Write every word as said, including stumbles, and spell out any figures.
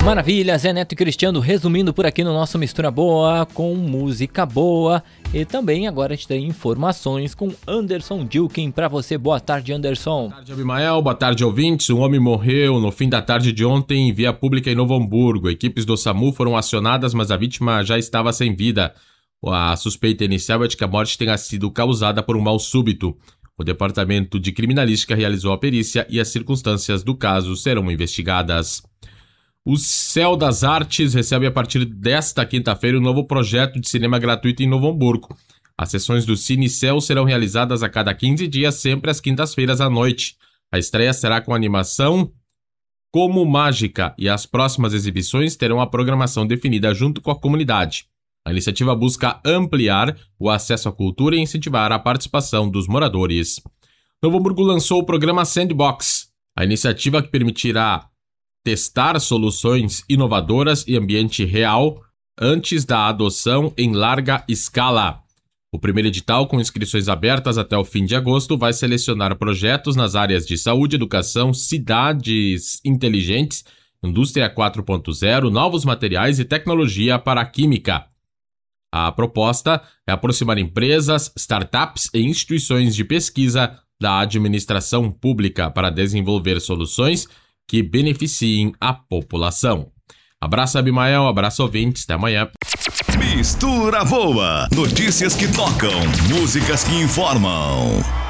Maravilha, Zé Neto e Cristiano resumindo por aqui no nosso Mistura Boa, com música boa. E também agora a gente tem informações com Anderson Dilkin para você. Boa tarde, Anderson. Boa tarde, Abimael. Boa tarde, ouvintes. Um homem morreu no fim da tarde de ontem em via pública em Novo Hamburgo. Equipes do SAMU foram acionadas, mas a vítima já estava sem vida. A suspeita inicial é de que a morte tenha sido causada por um mal súbito. O Departamento de Criminalística realizou a perícia e as circunstâncias do caso serão investigadas. O Céu das Artes recebe a partir desta quinta-feira um novo projeto de cinema gratuito em Novo Hamburgo. As sessões do Cine Céu serão realizadas a cada quinze dias, sempre às quintas-feiras à noite. A estreia será com animação Como Mágica e as próximas exibições terão a programação definida junto com a comunidade. A iniciativa busca ampliar o acesso à cultura e incentivar a participação dos moradores. Novo Hamburgo lançou o programa Sandbox, a iniciativa que permitirá testar soluções inovadoras e ambiente real antes da adoção em larga escala. O primeiro edital, com inscrições abertas até o fim de agosto, vai selecionar projetos nas áreas de saúde, educação, cidades inteligentes, indústria quatro ponto zero, novos materiais e tecnologia para a química. A proposta é aproximar empresas, startups e instituições de pesquisa da administração pública para desenvolver soluções que beneficiem a população. Abraço, Abimael, abraço, ouvintes, até amanhã. Mistura Boa, notícias que tocam, músicas que informam.